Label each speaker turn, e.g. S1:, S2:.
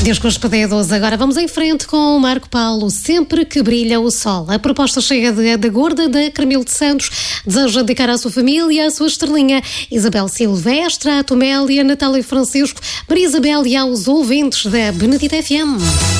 S1: Deus com os pedeiros. Agora vamos em frente com o Marco Paulo. Sempre que brilha o sol. A proposta chega da Gorda da Carmelo de Santos. Deseja dedicar à sua família, à sua estrelinha Isabel Silvestre, à Tomélia, Natália e Francisco, Maria Isabel e aos ouvintes da Benedita FM.